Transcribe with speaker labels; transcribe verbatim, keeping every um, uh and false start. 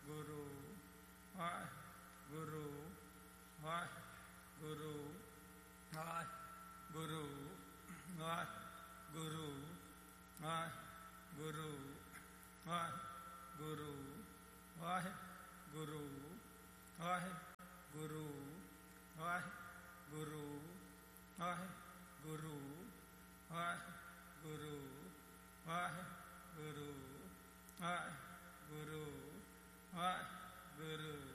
Speaker 1: Guru Waheguru Waheguru Waheguru Waheguru Waheguru Waheguru Waheguru Waheguru Waheguru Waheguru Waheguru Waheguru Waheguru Waheguru